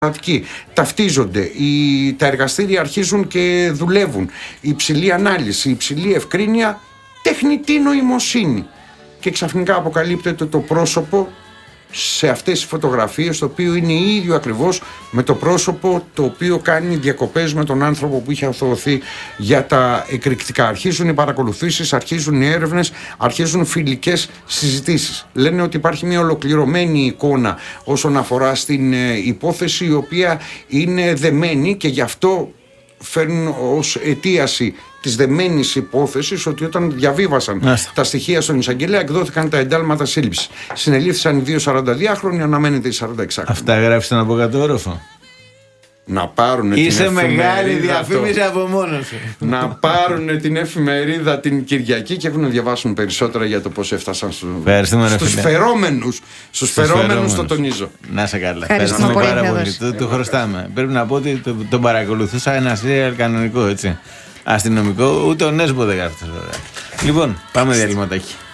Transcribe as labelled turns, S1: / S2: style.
S1: Ταυτίζονται, τα εργαστήρια αρχίζουν και δουλεύουν. Η υψηλή ανάλυση, η υψηλή ευκρίνεια, τεχνητή νοημοσύνη. Και ξαφνικά αποκαλύπτεται το πρόσωπο σε αυτές τις φωτογραφίες, το οποίο είναι ίδιο ακριβώς με το πρόσωπο το οποίο κάνει διακοπές με τον άνθρωπο που είχε αθωωωθεί για τα εκρηκτικά. Αρχίζουν οι παρακολουθήσεις, αρχίζουν οι έρευνες, αρχίζουν φιλικές συζητήσεις. Λένε ότι υπάρχει μια ολοκληρωμένη εικόνα όσον αφορά στην υπόθεση, η οποία είναι δεμένη, και γι' αυτό φέρνουν ως αιτίαση της δεμένης υπόθεσης ότι όταν διαβίβασαν τα στοιχεία στον εισαγγελέα, εκδόθηκαν τα εντάλματα σύλληψης. Συνελήφθησαν οι 2 42χρονοι, αναμένεται οι 46χρονοι.
S2: Αυτά γράφει στον αποκατόροφο.
S1: Να πάρουν
S2: Είσαι μεγάλη διαφήμιση από μόνο σου.
S1: Να πάρουν την εφημερίδα την Κυριακή και έχουν να διαβάσουν περισσότερα για το πώς έφτασαν στους φερόμενους. Στους φερόμενους, το τονίζω.
S2: Να σε καλά. Ευχαριστούμε πάρα πολύ. Το χρωστάμε. Πρέπει να πω ότι τον παρακολουθούσα ένα serial κανονικό, έτσι. Αστυνομικό, ούτε ο Νέσμπο δεν γράφει. Λοιπόν, πάμε διαλυματάκι.